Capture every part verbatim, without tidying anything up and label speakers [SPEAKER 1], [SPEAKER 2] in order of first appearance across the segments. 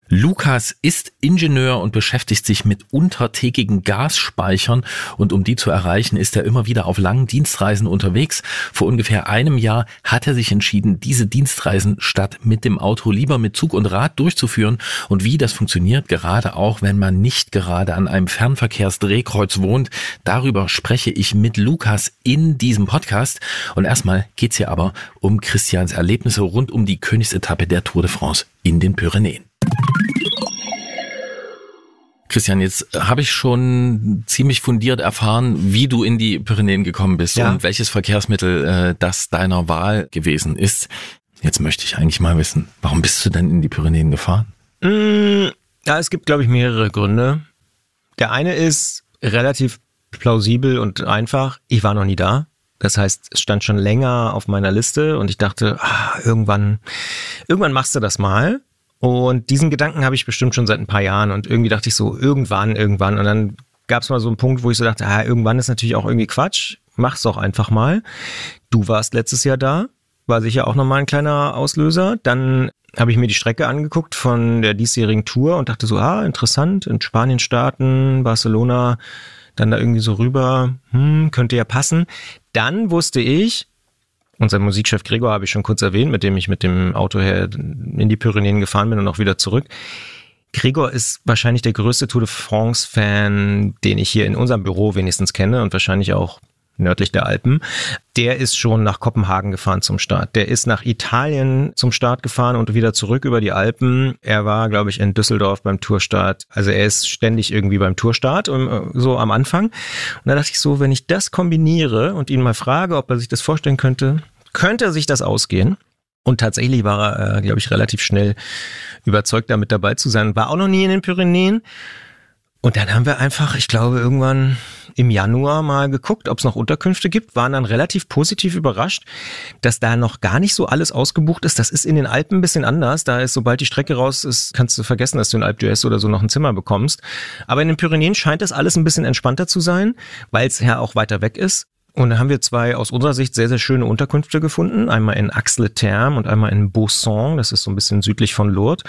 [SPEAKER 1] Lukas ist Ingenieur und beschäftigt sich mit untertägigen Gasspeichern und um die zu erreichen, ist er immer wieder auf langen Dienstreisen unterwegs. Vor ungefähr einem Jahr hat er sich entschieden, diese Dienstreisen statt mit dem Auto lieber mit Zug und Rad durchzuführen und wie das funktioniert, gerade auch wenn man nicht gerade an einem Fernverkehrsdrehkreuz wohnt. Darüber spreche ich mit Lukas in diesem Podcast und erstmal geht's hier aber um Christians Erlebnisse rund um die Königsetappe der Tour de France in den Pyrenäen. Christian, jetzt habe ich schon ziemlich fundiert erfahren, wie du in die Pyrenäen gekommen bist ja. und welches Verkehrsmittel äh, das deiner Wahl gewesen ist. Jetzt möchte ich eigentlich mal wissen, warum bist du denn in die Pyrenäen gefahren?
[SPEAKER 2] Mm, ja, es gibt, glaube ich, mehrere Gründe. Der eine ist relativ plausibel und einfach. Ich war noch nie da. Das heißt, es stand schon länger auf meiner Liste und ich dachte, ah, irgendwann, irgendwann machst du das mal. Und diesen Gedanken habe ich bestimmt schon seit ein paar Jahren und irgendwie dachte ich so, irgendwann, irgendwann. Und dann gab es mal so einen Punkt, wo ich so dachte, ah, irgendwann ist natürlich auch irgendwie Quatsch, mach's doch einfach mal. Du warst letztes Jahr da, war sicher auch nochmal ein kleiner Auslöser. Dann habe ich mir die Strecke angeguckt von der diesjährigen Tour und dachte so, ah, interessant, in Spanien starten, Barcelona, dann da irgendwie so rüber, hm, könnte ja passen. Dann wusste ich, unser Musikchef Gregor habe ich schon kurz erwähnt, mit dem ich mit dem Auto her in die Pyrenäen gefahren bin und auch wieder zurück. Gregor ist wahrscheinlich der größte Tour de France-Fan, den ich hier in unserem Büro wenigstens kenne und wahrscheinlich auch nördlich der Alpen. Der ist schon nach Kopenhagen gefahren zum Start. Der ist nach Italien zum Start gefahren und wieder zurück über die Alpen. Er war, glaube ich, in Düsseldorf beim Tourstart. Also er ist ständig irgendwie beim Tourstart, so am Anfang. Und da dachte ich so, wenn ich das kombiniere und ihn mal frage, ob er sich das vorstellen könnte, könnte sich das ausgehen. Und tatsächlich war er, äh, glaube ich, relativ schnell überzeugt, da mit dabei zu sein. War auch noch nie in den Pyrenäen. Und dann haben wir einfach, ich glaube, irgendwann im Januar mal geguckt, ob es noch Unterkünfte gibt, waren dann relativ positiv überrascht, dass da noch gar nicht so alles ausgebucht ist. Das ist in den Alpen ein bisschen anders. Da ist, sobald die Strecke raus ist, kannst du vergessen, dass du in Alpe d'Huez oder so noch ein Zimmer bekommst. Aber in den Pyrenäen scheint das alles ein bisschen entspannter zu sein, weil es ja auch weiter weg ist. Und da haben wir zwei aus unserer Sicht sehr, sehr schöne Unterkünfte gefunden. Einmal in Aix-les-Thermes und einmal in Bausson. Das ist so ein bisschen südlich von Lourdes.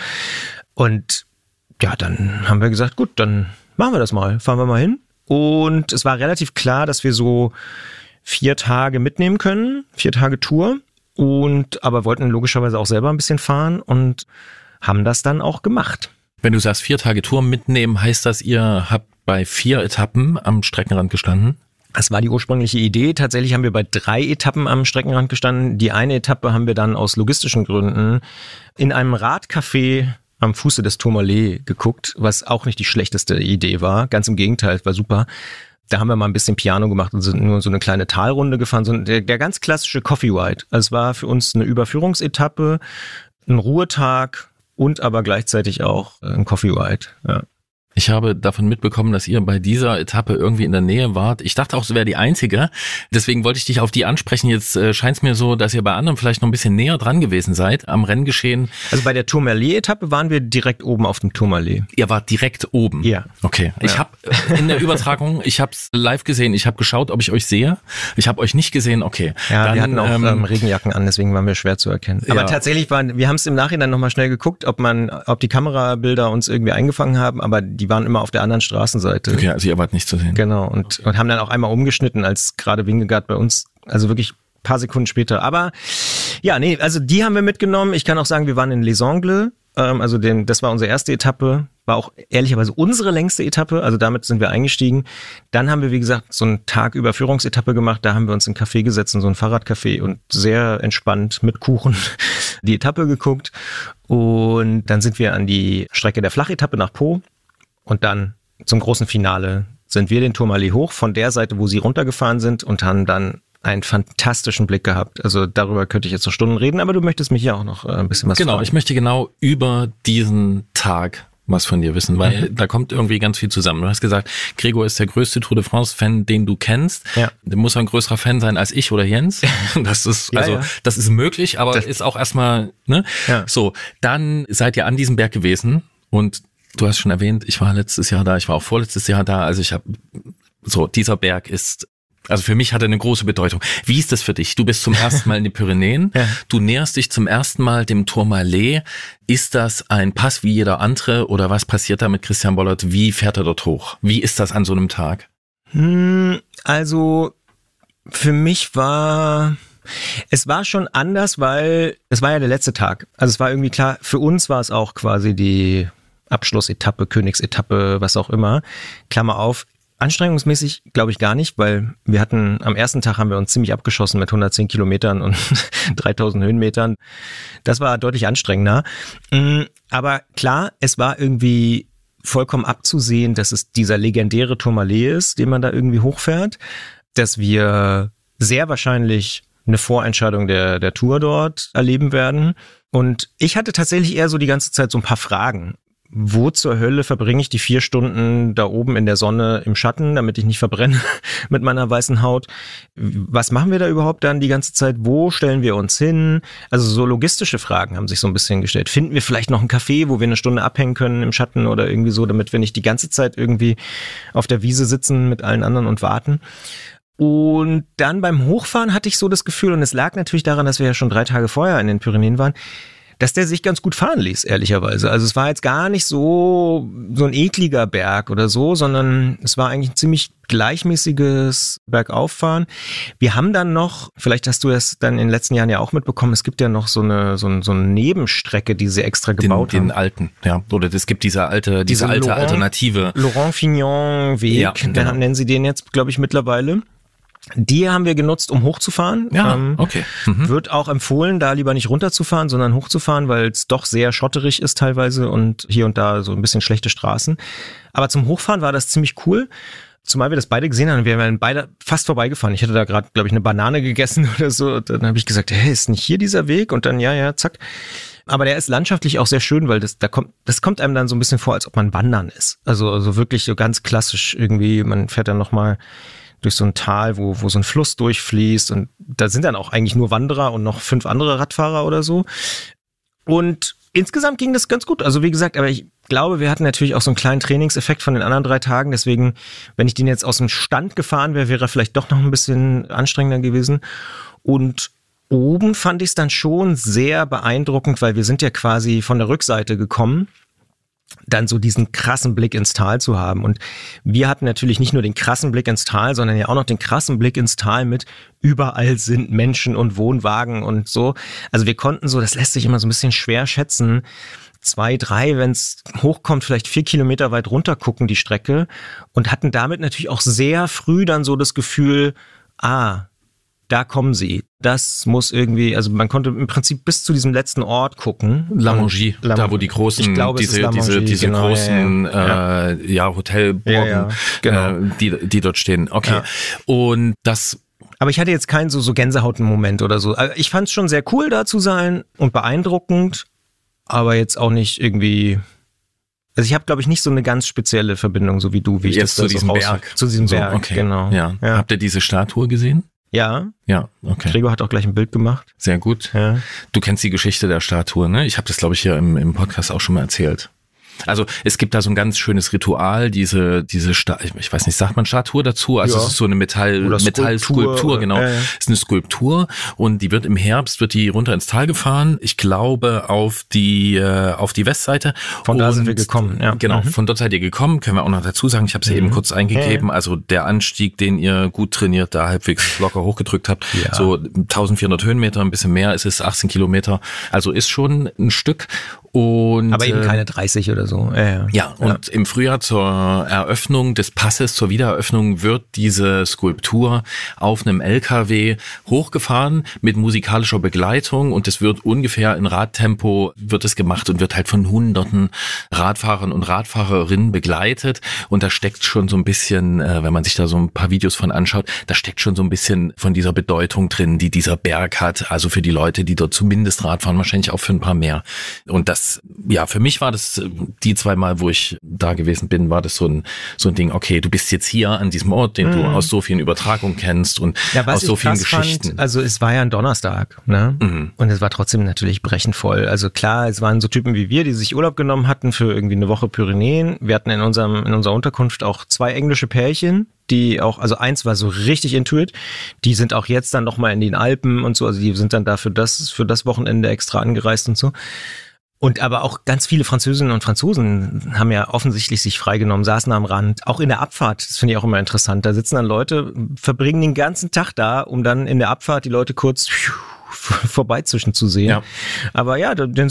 [SPEAKER 2] Und ja, dann haben wir gesagt, gut, dann machen wir das mal. Fahren wir mal hin. Und es war relativ klar, dass wir so vier Tage mitnehmen können. Vier Tage Tour. Und aber wollten logischerweise auch selber ein bisschen fahren und haben das dann auch gemacht.
[SPEAKER 1] Wenn du sagst, vier Tage Tour mitnehmen, heißt das, ihr habt bei vier Etappen am Streckenrand gestanden?
[SPEAKER 2] Das war die ursprüngliche Idee. Tatsächlich haben wir bei drei Etappen am Streckenrand gestanden. Die eine Etappe haben wir dann aus logistischen Gründen in einem Radcafé am Fuße des Tourmalet geguckt, was auch nicht die schlechteste Idee war. Ganz im Gegenteil, es war super. Da haben wir mal ein bisschen Piano gemacht und sind nur so eine kleine Talrunde gefahren. So der, der ganz klassische Coffee Ride. Also es war für uns eine Überführungsetappe, ein Ruhetag und aber gleichzeitig auch ein Coffee Ride, ja.
[SPEAKER 1] Ich habe davon mitbekommen, dass ihr bei dieser Etappe irgendwie in der Nähe wart. Ich dachte auch, es wäre die einzige. Deswegen wollte ich dich auf die ansprechen. Jetzt äh, scheint es mir so, dass ihr bei anderen vielleicht noch ein bisschen näher dran gewesen seid am Renngeschehen.
[SPEAKER 2] Also bei der Tourmalet-Etappe waren wir direkt oben auf dem Tourmalet.
[SPEAKER 1] Ihr wart direkt oben?
[SPEAKER 2] Ja.
[SPEAKER 1] Okay. Ich
[SPEAKER 2] ja.
[SPEAKER 1] habe in der Übertragung, ich habe es live gesehen. Ich habe geschaut, ob ich euch sehe. Ich habe euch nicht gesehen. Okay.
[SPEAKER 2] Ja,
[SPEAKER 1] Dann,
[SPEAKER 2] wir hatten auch
[SPEAKER 1] ähm,
[SPEAKER 2] ähm, Regenjacken an, deswegen waren wir schwer zu erkennen. Aber
[SPEAKER 1] ja.
[SPEAKER 2] tatsächlich waren, wir haben es im Nachhinein nochmal schnell geguckt, ob man, ob die Kamerabilder uns irgendwie eingefangen haben, aber die waren immer auf der anderen Straßenseite.
[SPEAKER 1] Okay, also ihr wart nicht zu sehen.
[SPEAKER 2] Genau, und, und haben dann auch einmal umgeschnitten, als gerade Vingegaard bei uns, also wirklich ein paar Sekunden später. Aber ja, nee, also die haben wir mitgenommen. Ich kann auch sagen, wir waren in Les Angles, ähm, also den, das war unsere erste Etappe, war auch ehrlicherweise unsere längste Etappe, also damit sind wir eingestiegen. Dann haben wir, wie gesagt, so einen Tag Überführungsetappe gemacht, da haben wir uns in ein Café gesetzt, in so ein Fahrradcafé und sehr entspannt mit Kuchen die Etappe geguckt. Und dann sind wir an die Strecke der Flachetappe nach Po und dann zum großen Finale sind wir den Tourmalet hoch von der Seite, wo sie runtergefahren sind und haben dann einen fantastischen Blick gehabt. Also darüber könnte ich jetzt noch Stunden reden, aber du möchtest mich ja auch noch ein bisschen was
[SPEAKER 1] Genau,
[SPEAKER 2] fragen.
[SPEAKER 1] Ich möchte genau über diesen Tag was von dir wissen, weil mhm. da kommt irgendwie ganz viel zusammen. Du hast gesagt, Gregor ist der größte Tour de France-Fan, den du kennst.
[SPEAKER 2] Ja.
[SPEAKER 1] Der muss ein größerer Fan sein als ich oder Jens. Das ist,
[SPEAKER 2] ja,
[SPEAKER 1] also,
[SPEAKER 2] ja.
[SPEAKER 1] das ist möglich, aber
[SPEAKER 2] das
[SPEAKER 1] ist auch erstmal, ne?
[SPEAKER 2] Ja.
[SPEAKER 1] So, dann seid ihr an diesem Berg gewesen und du hast schon erwähnt, ich war letztes Jahr da, ich war auch vorletztes Jahr da, also ich habe, so, dieser Berg ist Also für mich hat er eine große Bedeutung. Wie ist das für dich? Du bist zum ersten Mal in den Pyrenäen, ja. Du näherst dich zum ersten Mal dem Tourmalet. Ist das ein Pass wie jeder andere oder was passiert da mit Christian Bollert? Wie fährt er dort hoch? Wie ist das an so einem Tag?
[SPEAKER 2] Also für mich war... Es war schon anders, weil es war ja der letzte Tag. Also es war irgendwie klar, für uns war es auch quasi die Abschlussetappe, Königsetappe, was auch immer. Klammer auf. Anstrengungsmäßig glaube ich gar nicht, weil wir hatten, am ersten Tag haben wir uns ziemlich abgeschossen mit hundertzehn Kilometern und dreitausend Höhenmetern. Das war deutlich anstrengender. Aber klar, es war irgendwie vollkommen abzusehen, dass es dieser legendäre Tourmalet ist, den man da irgendwie hochfährt, dass wir sehr wahrscheinlich eine Vorentscheidung der, der Tour dort erleben werden. Und ich hatte tatsächlich eher so die ganze Zeit so ein paar Fragen. Wo zur Hölle verbringe ich die vier Stunden da oben in der Sonne im Schatten, damit ich nicht verbrenne mit meiner weißen Haut? Was machen wir da überhaupt dann die ganze Zeit? Wo stellen wir uns hin? Also so logistische Fragen haben sich so ein bisschen gestellt. Finden wir vielleicht noch ein Café, wo wir eine Stunde abhängen können im Schatten oder irgendwie so, damit wir nicht die ganze Zeit irgendwie auf der Wiese sitzen mit allen anderen und warten? Und dann beim Hochfahren hatte ich so das Gefühl, und es lag natürlich daran, dass wir ja schon drei Tage vorher in den Pyrenäen waren, dass der sich ganz gut fahren ließ, ehrlicherweise. Also es war jetzt gar nicht so so ein ekliger Berg oder so, sondern es war eigentlich ein ziemlich gleichmäßiges Bergauffahren. Wir haben dann noch, vielleicht hast du das dann in den letzten Jahren ja auch mitbekommen, es gibt ja noch so eine so, ein, so eine Nebenstrecke, die sie extra gebaut
[SPEAKER 1] den,
[SPEAKER 2] haben.
[SPEAKER 1] Den alten, ja. Oder es gibt diese alte, diese, diese alte Laurent, Alternative.
[SPEAKER 2] Laurent Fignon Weg, ja, genau. Dann nennen sie den jetzt, glaube ich, mittlerweile. Die haben wir genutzt, um hochzufahren.
[SPEAKER 1] Ja, okay. Mhm.
[SPEAKER 2] Wird auch empfohlen, da lieber nicht runterzufahren, sondern hochzufahren, weil es doch sehr schotterig ist teilweise und hier und da so ein bisschen schlechte Straßen. Aber zum Hochfahren war das ziemlich cool. Zumal wir das beide gesehen haben. Wir waren beide fast vorbeigefahren. Ich hatte da gerade, glaube ich, eine Banane gegessen oder so. Und dann habe ich gesagt, hey, ist nicht hier dieser Weg? Und dann, ja, ja, zack. Aber der ist landschaftlich auch sehr schön, weil das, da kommt, das kommt einem dann so ein bisschen vor, als ob man wandern ist. Also, also wirklich so ganz klassisch irgendwie. Man fährt dann nochmal durch so ein Tal, wo, wo so ein Fluss durchfließt und da sind dann auch eigentlich nur Wanderer und noch fünf andere Radfahrer oder so. Und insgesamt ging das ganz gut. Also wie gesagt, aber ich glaube, wir hatten natürlich auch so einen kleinen Trainingseffekt von den anderen drei Tagen. Deswegen, wenn ich den jetzt aus dem Stand gefahren wäre, wäre er vielleicht doch noch ein bisschen anstrengender gewesen. Und oben fand ich es dann schon sehr beeindruckend, weil wir sind ja quasi von der Rückseite gekommen, dann so diesen krassen Blick ins Tal zu haben. Und wir hatten natürlich nicht nur den krassen Blick ins Tal, sondern ja auch noch den krassen Blick ins Tal mit überall sind Menschen und Wohnwagen und so. Also wir konnten so, das lässt sich immer so ein bisschen schwer schätzen, zwei, drei, wenn es hochkommt, vielleicht vier Kilometer weit runter gucken, die Strecke, und hatten damit natürlich auch sehr früh dann so das Gefühl, ah, da kommen sie. Das muss irgendwie, also man konnte im Prinzip bis zu diesem letzten Ort gucken.
[SPEAKER 1] Lamongie, Lam- da wo die großen,
[SPEAKER 2] ich glaube,
[SPEAKER 1] diese,
[SPEAKER 2] diese,
[SPEAKER 1] diese
[SPEAKER 2] genau,
[SPEAKER 1] großen
[SPEAKER 2] ja, ja.
[SPEAKER 1] Äh, ja, Hotelburgen,
[SPEAKER 2] ja, ja, genau.
[SPEAKER 1] äh, die, die dort stehen. Okay. Ja. Und das...
[SPEAKER 2] Aber ich hatte jetzt keinen so, so Gänsehaut-Moment oder so. Ich fand es schon sehr cool, da zu sein und beeindruckend, aber jetzt auch nicht irgendwie... Also ich habe, glaube ich, nicht so eine ganz spezielle Verbindung, so wie du, wie ich
[SPEAKER 1] jetzt
[SPEAKER 2] das
[SPEAKER 1] zu diesem
[SPEAKER 2] so
[SPEAKER 1] Berg.
[SPEAKER 2] Zu diesem
[SPEAKER 1] so,
[SPEAKER 2] Berg,
[SPEAKER 1] okay.
[SPEAKER 2] genau.
[SPEAKER 1] Ja.
[SPEAKER 2] Ja.
[SPEAKER 1] Habt ihr diese Statue gesehen?
[SPEAKER 2] Ja.
[SPEAKER 1] Ja, okay.
[SPEAKER 2] Gregor hat auch gleich ein Bild gemacht.
[SPEAKER 1] Sehr gut.
[SPEAKER 2] Ja.
[SPEAKER 1] Du kennst die Geschichte der Statue, ne? Ich habe das, glaube ich, hier im, im Podcast auch schon mal erzählt. Also es gibt da so ein ganz schönes Ritual, diese diese Sta- ich weiß nicht, sagt man Statue dazu? Also ja. Es ist so eine Metall
[SPEAKER 2] Oder
[SPEAKER 1] Metallskulptur,
[SPEAKER 2] Skulptur,
[SPEAKER 1] genau.
[SPEAKER 2] Ja, ja.
[SPEAKER 1] Es ist eine Skulptur und die wird im Herbst wird die runter ins Tal gefahren. Ich glaube auf die äh, auf die Westseite.
[SPEAKER 2] Von da
[SPEAKER 1] und,
[SPEAKER 2] sind wir gekommen. Ja.
[SPEAKER 1] Genau,
[SPEAKER 2] mhm.
[SPEAKER 1] von dort seid ihr gekommen. Können wir auch noch dazu sagen. Ich habe es ja
[SPEAKER 2] mhm.
[SPEAKER 1] eben kurz eingegeben.
[SPEAKER 2] Ja, ja.
[SPEAKER 1] Also der Anstieg, den ihr gut trainiert, da halbwegs locker hochgedrückt habt,
[SPEAKER 2] ja.
[SPEAKER 1] so eintausendvierhundert Höhenmeter, ein bisschen mehr. Es ist achtzehn Kilometer. Also ist schon ein Stück. Und,
[SPEAKER 2] aber eben keine dreißig oder so. Ja, ja.
[SPEAKER 1] ja und ja. im Frühjahr zur Eröffnung des Passes, zur Wiedereröffnung, wird diese Skulptur auf einem L K W hochgefahren mit musikalischer Begleitung und es wird ungefähr in Radtempo wird es gemacht und wird halt von hunderten Radfahrern und Radfahrerinnen begleitet und da steckt schon so ein bisschen, wenn man sich da so ein paar Videos von anschaut, da steckt schon so ein bisschen von dieser Bedeutung drin, die dieser Berg hat, also für die Leute, die dort zumindest Radfahren, wahrscheinlich auch für ein paar mehr. Und das, ja, für mich war das die zwei Mal, wo ich da gewesen bin, war das so ein, so ein Ding, okay, du bist jetzt hier an diesem Ort, den mhm. du aus so vielen Übertragungen kennst und
[SPEAKER 2] ja,
[SPEAKER 1] aus so vielen Geschichten.
[SPEAKER 2] Fand, also es war ja ein Donnerstag, ne? Mhm. Und es war trotzdem natürlich brechend voll. Also klar, es waren so Typen wie wir, die sich Urlaub genommen hatten für irgendwie eine Woche Pyrenäen. Wir hatten in unserem, in unserer Unterkunft auch zwei englische Pärchen, die auch, also eins war so richtig intuit, die sind auch jetzt dann nochmal in den Alpen und so, also die sind dann da für das, für das Wochenende extra angereist und so. Und aber auch ganz viele Französinnen und Franzosen haben ja offensichtlich sich freigenommen, saßen am Rand, auch in der Abfahrt, das finde ich auch immer interessant, da sitzen dann Leute, verbringen den ganzen Tag da, um dann in der Abfahrt die Leute kurz vorbeizischen zu sehen. Ja. Aber ja, den